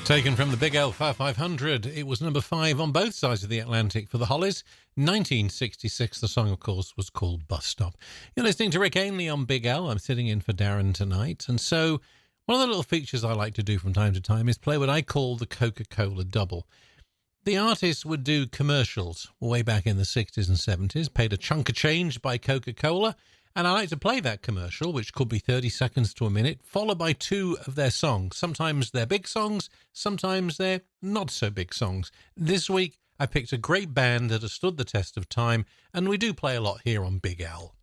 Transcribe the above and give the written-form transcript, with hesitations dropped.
Taken from the Big L 500. It was number 5 on both sides of the Atlantic for the Hollies. 1966. The song, of course, was called Bus Stop. You're listening to Rick Ainley on Big L. I'm sitting in for Darren tonight. And so one of the little features I like to do from time to time is play what I call the Coca-Cola double. The artists would do commercials way back in the 60s and 70s, paid a chunk of change by Coca-Cola, and I like to play that commercial, which could be 30 seconds to a minute, followed by 2 of their songs. Sometimes they're big songs, sometimes they're not so big songs. This week, I picked a great band that has stood the test of time, and we do play a lot here on Big L.